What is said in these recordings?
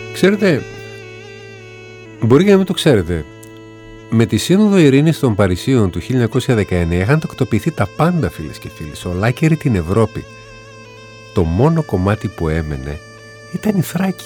Ξέρετε, μπορεί και να μην το ξέρετε, με τη Σύνοδο Ειρήνης των Παρισίων του 1919 είχαν τακτοποιηθεί τα πάντα, φίλες και φίλοι, σε ολάκερη την Ευρώπη. Το μόνο κομμάτι που έμενε ήταν η Θράκη.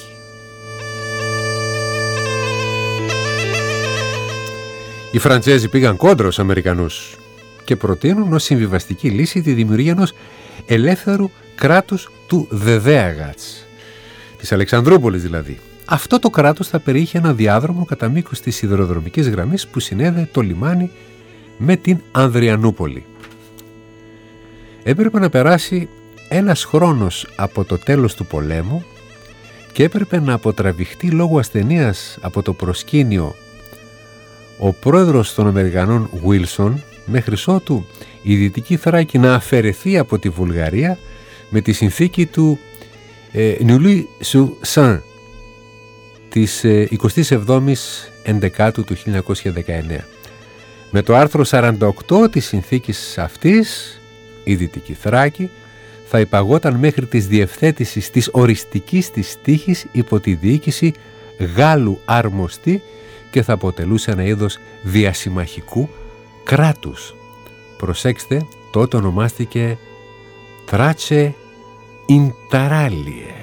Οι Φραντσέζοι πήγαν κόντρα στους Αμερικανούς και προτείνουν ως συμβιβαστική λύση τη δημιουργία ενός ελεύθερου κράτους του Δεδέαγατς, της Αλεξανδρούπολης δηλαδή. Αυτό το κράτος θα περιείχε ένα διάδρομο κατά μήκος της σιδηροδρομικής γραμμής που συνέδε το λιμάνι με την Ανδριανούπολη. Έπρεπε να περάσει ένας χρόνος από το τέλος του πολέμου και έπρεπε να αποτραβηχτεί λόγω ασθενείας από το προσκήνιο ο πρόεδρος των Αμερικανών Βίλσον, μέχρι ότου η Δυτική Θράκη να αφαιρεθεί από τη Βουλγαρία με τη συνθήκη του Νουλί-Σου-Σαν της 27ης Ενδεκάτου του 1919. Με το άρθρο 48 της συνθήκης αυτής, η Δυτική Θράκη θα υπαγόταν μέχρι της διευθέτησης της οριστικής της τύχης υπό τη διοίκηση Γάλλου αρμοστή και θα αποτελούσε ένα είδος διασημαχικού κράτους. Προσέξτε, τότε ονομάστηκε Τράτσε Ινταράλιε.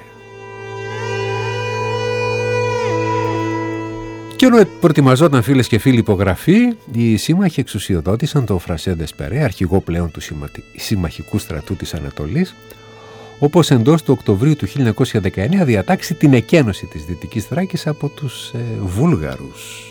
Και ενώ προετοιμαζόταν, φίλες και φίλοι, υπογραφή, οι σύμμαχοι εξουσιοδότησαν τον Φρανσέ Δεσπερέ, αρχηγό πλέον του συμμαχικού στρατού της Ανατολής, όπως εντός του Οκτωβρίου του 1919 διατάξει την εκένωση της Δυτικής Θράκης από τους Βούλγαρους.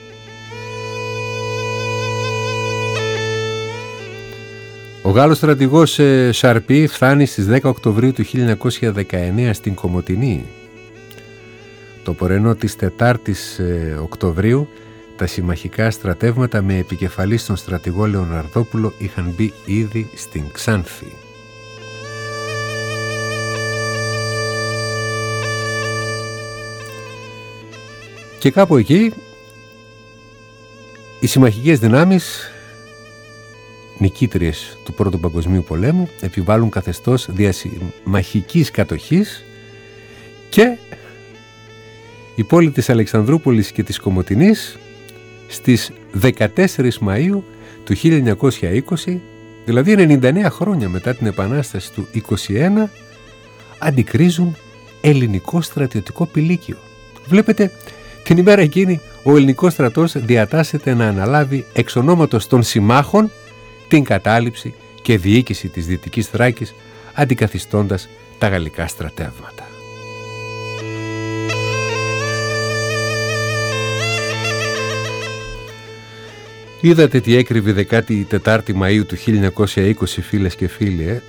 Ο Γάλλος στρατηγός Σαρπί φτάνει στις 10 Οκτωβρίου του 1919 στην Κομοτηνή. Το πρωινό της 4ης Οκτωβρίου τα συμμαχικά στρατεύματα με επικεφαλής τον στρατηγό Λεωναρδόπουλο είχαν μπει ήδη στην Ξάνθη. Και κάπου εκεί οι συμμαχικές δυνάμεις, νικήτριες του Πρώτου Παγκοσμίου Πολέμου, επιβάλλουν καθεστώς διασημαχικής κατοχής και η πόλη της Αλεξανδρούπολης και της Κομοτηνής στις 14 Μαΐου του 1920, δηλαδή 99 χρόνια μετά την Επανάσταση του 21, αντικρίζουν ελληνικό στρατιωτικό πηλίκιο. Βλέπετε, την ημέρα εκείνη ο ελληνικός στρατός διατάσσεται να αναλάβει εξ ονόματος των συμμάχων την κατάληψη και διοίκηση της Δυτικής Θράκης, αντικαθιστώντας τα γαλλικά στρατεύματα. Είδατε τι έκρυβε 14η Μαΐου του 1920, φίλες και φίλοι. Οι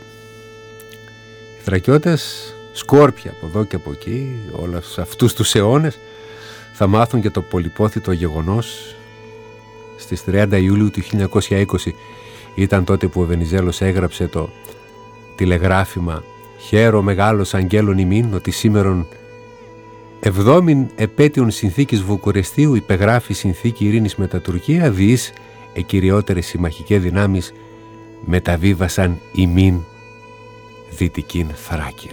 Θρακιώτες, σκόρπια από εδώ και από εκεί, όλους αυτούς τους αιώνες, θα μάθουν και το πολυπόθητο γεγονός στις 30 Ιουλίου του 1920. Ήταν τότε που ο Βενιζέλος έγραψε το τηλεγράφημα «Χαίρο μεγάλος αγγέλων ημίν ότι σήμερον 7η επέτειον συνθήκης Βουκουρεστίου υπεγράφει συνθήκη ειρήνης με τα Τουρκία, διείς εκυριότερες συμμαχικές δυνάμεις μεταβίβασαν ημίν Δυτικήν Θράκην».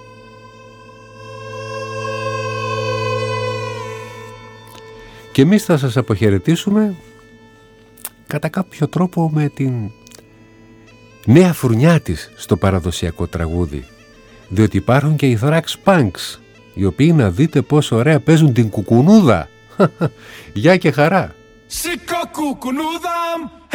Και εμείς θα σας αποχαιρετήσουμε κατά κάποιο τρόπο με την νέα φουρνιά της στο παραδοσιακό τραγούδι, διότι υπάρχουν και οι Thrax Punks, οι οποίοι, να δείτε πόσο ωραία παίζουν την κουκουνούδα. Γεια και χαρά. Σήκω κουκουνούδα,